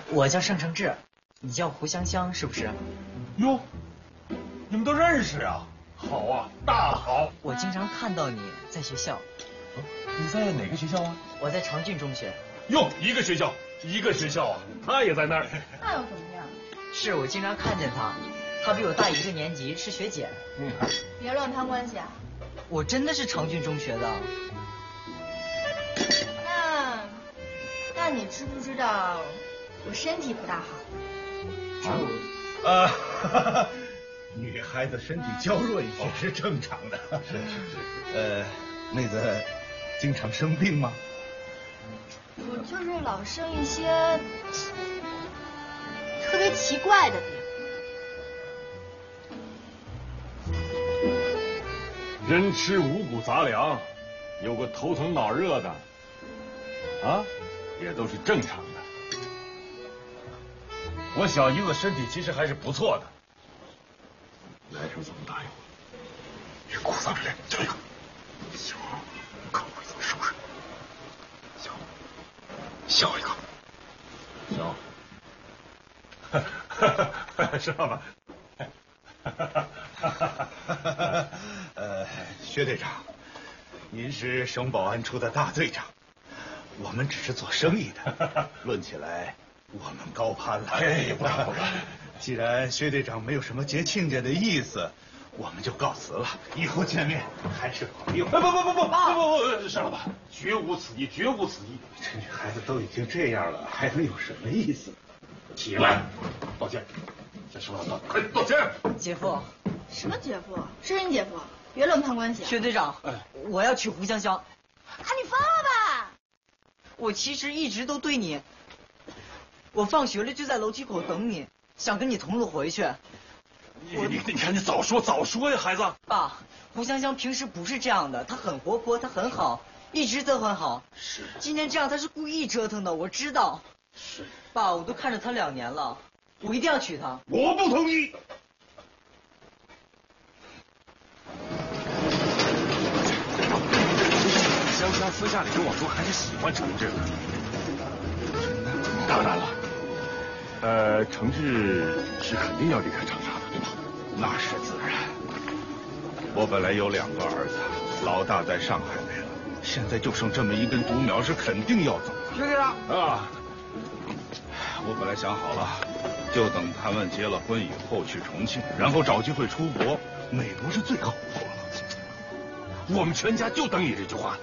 我叫盛承志，你叫胡香香是不是？ 哟，你们都认识啊？好啊，大好。 我经常看到你在学校。 你在哪个学校啊？ 我在长郡中学。 哟，一个学校啊，他也在那儿。 那又怎么样？ 是我经常看见他，他比我大1个年级，是学姐。 别乱攀关系啊！ 我真的是长郡中学的。 那你知不知道我身体不大好？女孩子身体娇弱一些是正常的。是。妹子经常生病吗？ 我就是老生一些特别奇怪的病。 人吃五谷杂粮，有个头疼脑热的，啊，也都是正常的。我小姨子身体其实还是不错的。来时候这么答应我，别哭丧着脸，叫一个。行，看我怎么收拾。笑一个。笑。知道吧？ 薛队长，您是省保安处的大队长，我们只是做生意的，论起来我们高攀了。 哎，不敢。 既然薛队长没有什么结亲家的意思，我们就告辞了。以后见面还是朋友。 不，石老板，绝无此意，绝无此意。 这女孩子都已经这样了，还能有什么意思？ 起来，道歉。向石老板，快道歉。 姐夫。 什么姐夫？是你姐夫？别乱攀关系。 薛队长，我要娶胡香香。 啊，你疯了吧？ 我其实一直都对你，我放学了就在楼梯口等你，想跟你同路回去。 你看你早说呀，孩子。 爸，胡香香平时不是这样的，她很活泼，她很好，一直都很好。 是。 今天这样，她是故意折腾的，我知道。 是。 爸，我都看着她2年了，我一定要娶她。 我不同意。香香私下里跟我说，还是喜欢承志的。当然了，承志是肯定要离开长沙的，对吧？ 那是自然。我本来有2个儿子，老大在上海没了，现在就剩这么一根独苗，是肯定要走的。 薛队长啊，我本来想好了，就等他们结了婚以后去重庆，然后找机会出国。美国是最靠谱的。 我们全家就等你这句话。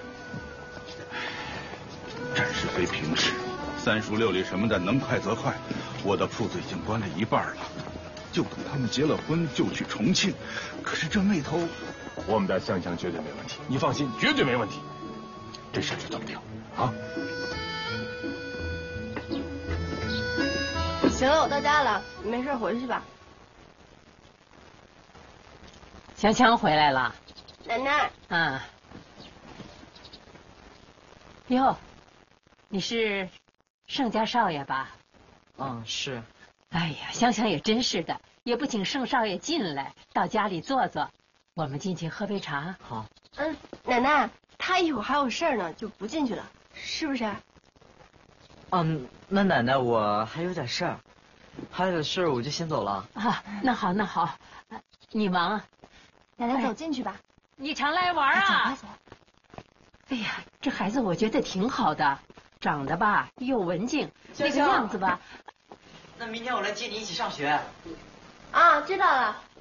战事非平时，3书6礼什么的能快则快。我的铺子已经关了1半了，就等他们结了婚就去重庆。可是这妹头， 我们的香香绝对没问题，你放心，绝对没问题。这事就这么定啊！ 行了，我到家了，你没事回去吧。 香香回来了。 奶奶。 啊。哟，你是盛家少爷吧？ 是。 哎呀，香香也真是的，也不请盛少爷进来，到家里坐坐。我们进去喝杯茶。 好。 奶奶，他一会儿还有事儿呢，就不进去了，是不是？ 那奶奶我还有点事儿，我就先走了。 啊，那好，你忙啊。 奶奶走进去吧。 你常来玩啊。 走。 哎呀，这孩子我觉得挺好的，长得吧又文静，那个样子吧。 那明天我来接你一起上学。 啊，知道了。